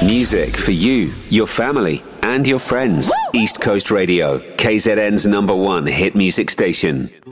Music for you, your family, and your friends. Woo! East Coast Radio, KZN's #1 hit music station.